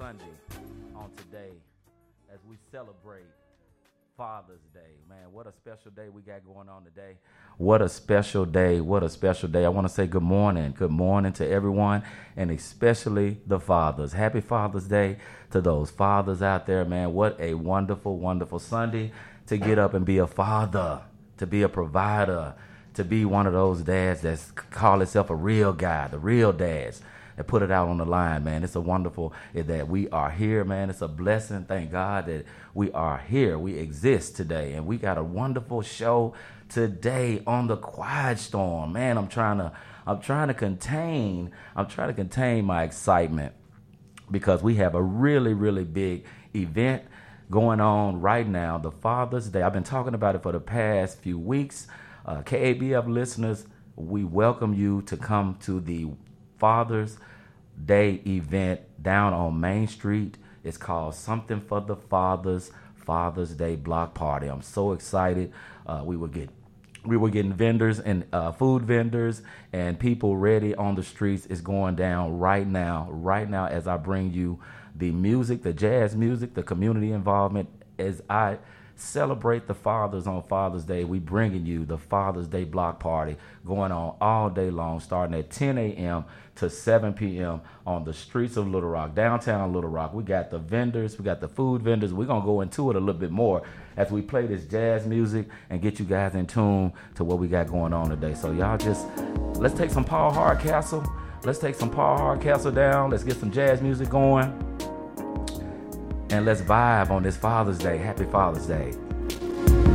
Sunday on today as we celebrate Father's Day. Man, what a special day we got going on today. What a special day. What a special day. I want to say good morning. Good morning to everyone, and especially the fathers. Happy Father's Day to those fathers out there, man. What a wonderful, wonderful Sunday to get up and be a father, to be a provider, to be one of those dads that call himself a real guy, the real dads that put it out on the line, man. It's a wonderful that we are here, man. It's a blessing. Thank God that we are here. We exist today, and we got a wonderful show today on the Quiet Storm, man. I'm trying to contain my excitement because we have a really, really big event going on right now, the Father's Day. I've been talking about it for the past few weeks. KABF listeners, we welcome you to come to the Father's Day event down on Main Street. It's called Something for the Fathers, Father's Day Block Party. I'm so excited. We were getting vendors and food vendors and people ready on the streets. It's going down right now as I bring you the music, the jazz music, the community involvement. As I celebrate the fathers on Father's Day, we bringing you the Father's Day Block Party going on all day long, starting at 10 a.m. to 7 p.m. on the streets of Little Rock, downtown Little Rock. We got the vendors, we got the food vendors. We're going to go into it a little bit more as we play this jazz music and get you guys in tune to what we got going on today. So y'all let's take some Paul Hardcastle. Let's take some Paul Hardcastle down. Let's get some jazz music going. And let's vibe on this Father's Day. Happy Father's Day.